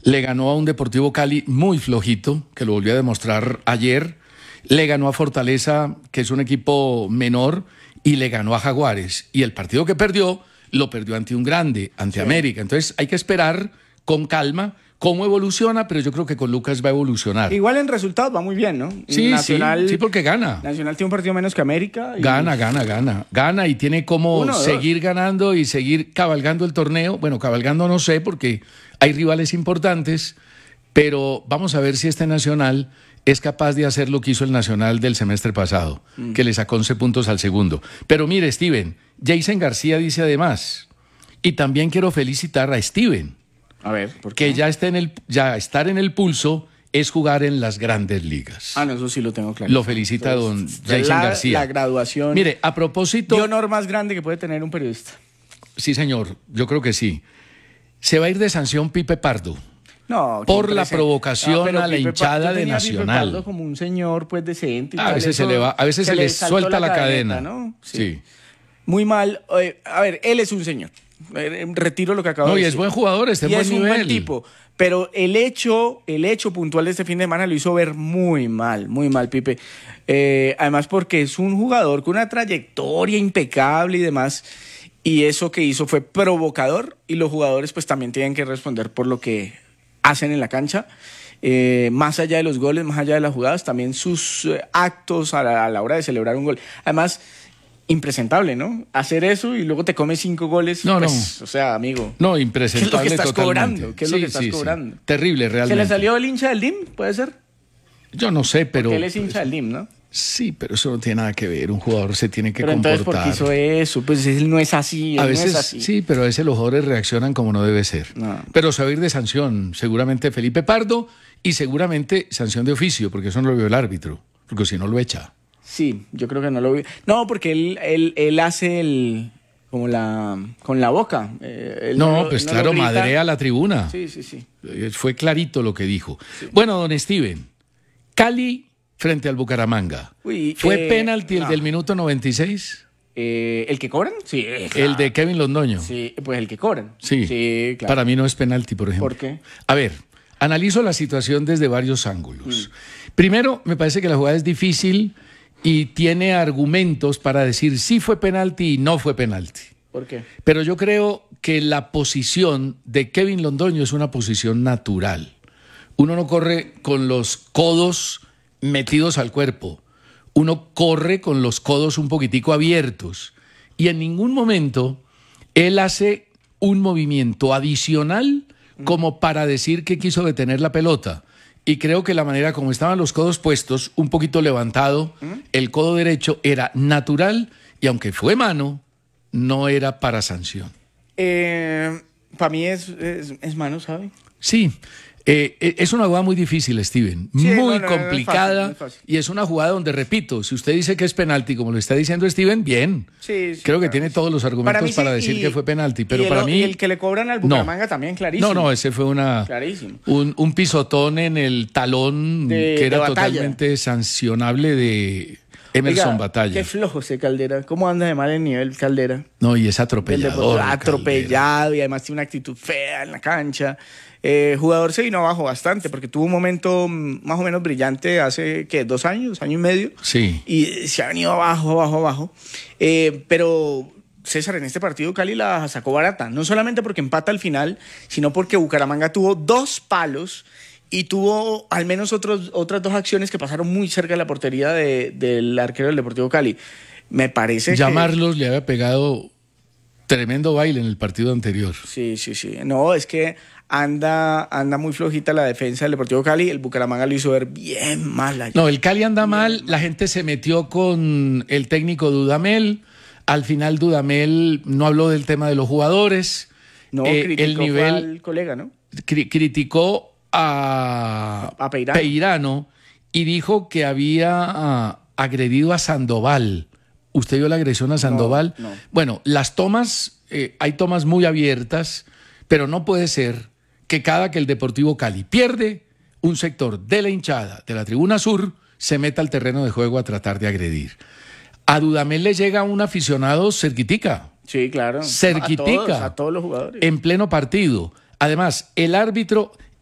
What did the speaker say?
le ganó a un Deportivo Cali muy flojito, que lo volvió a demostrar ayer, le ganó a Fortaleza, que es un equipo menor, y le ganó a Jaguares. Y el partido que perdió, lo perdió ante un grande, ante América. Entonces hay que esperar con calma cómo evoluciona, pero yo creo que con Lucas va a evolucionar. Igual en resultados va muy bien, ¿no? Sí, Nacional, sí, porque gana. Nacional tiene un partido menos que América. Gana y tiene como seguir ganando y seguir cabalgando el torneo. Bueno, cabalgando no sé, porque hay rivales importantes, pero vamos a ver si este Nacional es capaz de hacer lo que hizo el Nacional del semestre pasado, que le sacó 11 puntos al segundo. Pero mire, Steven, Jason García dice además, y también quiero felicitar a Steven, a ver, ¿por qué? que ya estar en el pulso es jugar en las grandes ligas. Ah, no, eso sí lo tengo claro. Lo felicita don Jason García. La graduación. Mire, a propósito... ¿Qué honor más grande que puede tener un periodista? Sí, señor, yo creo que sí. Se va a ir de sanción Pipe Pardo. No, por la provocación a la hinchada de Nacional. Pipe como un señor pues decente. A veces se le suelta la cadena, ¿no? Sí. Muy mal. A ver, él es un señor. Retiro lo que acabo de decir. No, y es buen jugador, está en buen nivel. Y es un buen tipo. Pero el hecho puntual de este fin de semana lo hizo ver muy mal Pipe. Además porque es un jugador con una trayectoria impecable y demás. Y eso que hizo fue provocador y los jugadores pues también tienen que responder por lo que hacen en la cancha, más allá de los goles, más allá de las jugadas, también sus actos a la hora de celebrar un gol. Además, impresentable, ¿no? Hacer eso y luego te comes 5 goles. No. O sea, amigo. No, impresentable. ¿Qué es lo que estás totalmente cobrando? ¿Qué es lo que estás cobrando? Terrible, realmente. ¿Se le salió el hincha del DIM? ¿Puede ser? Yo no sé, pero... Porque él es hincha del DIM, ¿no? Sí, pero eso no tiene nada que ver. Un jugador se tiene que pero comportar. Entonces, ¿por qué hizo eso? Pues él no es así. A veces, no es así. Sí, pero a veces los jugadores reaccionan como no debe ser. No. Pero se va a ir de sanción, seguramente Felipe Pardo, y seguramente sanción de oficio, porque eso no lo vio el árbitro, porque si no lo echa. Sí, yo creo que no lo vi. No, porque él hace con la boca. Pues claro, madrea a la tribuna. Sí. Fue clarito lo que dijo. Sí. Bueno, don Steven, Cali frente al Bucaramanga. ¿Fue penalti el del minuto 96? ¿El que cobran? Sí, claro. El de Kevin Londoño. Sí, pues el que cobran. Sí, claro. Para mí no es penalti, por ejemplo. ¿Por qué? A ver, analizo la situación desde varios ángulos. Primero, me parece que la jugada es difícil y tiene argumentos para decir sí fue penalti y no fue penalti. ¿Por qué? Pero yo creo que la posición de Kevin Londoño es una posición natural. Uno no corre con los codos metidos al cuerpo. Uno corre con los codos un poquitico abiertos. Y en ningún momento él hace un movimiento adicional como para decir que quiso detener la pelota. Y creo que la manera como estaban los codos puestos, un poquito levantado, el codo derecho era natural y aunque fue mano, no era para sanción. Para mí es mano, ¿sabe? Sí. Es una jugada muy difícil, Steven, sí, muy complicada, no es fácil. Y es una jugada donde, repito, si usted dice que es penalti, como lo está diciendo Steven, bien. Sí, creo que tiene todos los argumentos para decir que fue penalti, pero para mí... Y el que le cobran al Bucaramanga también, clarísimo. No, ese fue clarísimo. Un pisotón en el talón que era totalmente sancionable de Emerson Batalla. Qué flojo ese Caldera. ¿Cómo anda de mal el nivel Caldera? No, y es atropellador. Atropellado y además tiene una actitud fea en la cancha. Jugador se vino abajo bastante porque tuvo un momento más o menos brillante hace, ¿qué? 2 años, año y medio. Sí. Y se ha venido abajo. Pero César, en este partido Cali la sacó barata. No solamente porque empata al final, sino porque Bucaramanga tuvo 2 palos y tuvo al menos otras 2 acciones que pasaron muy cerca de la portería del arquero del Deportivo Cali. Me parece Llamarlos le había pegado tremendo baile en el partido anterior. Sí. No, es que anda muy flojita la defensa del Deportivo Cali. El Bucaramanga lo hizo ver bien mal allá. No, el Cali anda mal. La gente se metió con el técnico Dudamel. Al final Dudamel no habló del tema de los jugadores. No, criticó al colega, ¿no? Criticó a Peirano y dijo que había agredido a Sandoval. ¿Usted vio la agresión a Sandoval? No. Bueno, las tomas, hay tomas muy abiertas, pero no puede ser que cada que el Deportivo Cali pierde, un sector de la hinchada de la tribuna sur se meta al terreno de juego a tratar de agredir. A Dudamel le llega un aficionado cerquitica. Sí, claro. Cerquitica. A todos los jugadores. En pleno partido. Además, el árbitro,